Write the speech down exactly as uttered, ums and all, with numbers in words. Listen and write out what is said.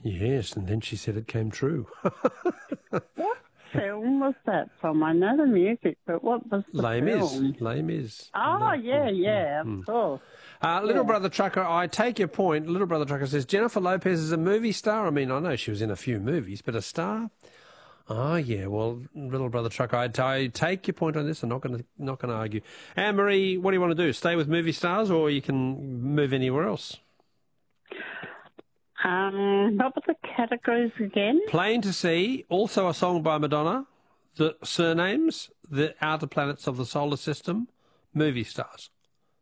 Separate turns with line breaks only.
Yes, and then she said it came true.
What film was that from? I know the music, but what was the
Les Mis.
film?
Les Mis.
Oh,
No.
yeah, yeah,
Mm.
of course.
Uh, Little
Yeah.
Brother Trucker, I take your point. Little Brother Trucker says, Jennifer Lopez is a movie star. I mean, I know she was in a few movies, but a star? Oh, yeah, well, Little Brother Trucker, I, I take your point on this. I'm not going to not going to argue. Anne-Marie, what do you want to do? Stay with movie stars or you can move anywhere else?
Um, what were the categories again?
Plain to See, also a song by Madonna, The Surnames, The Outer Planets of the Solar System, movie stars.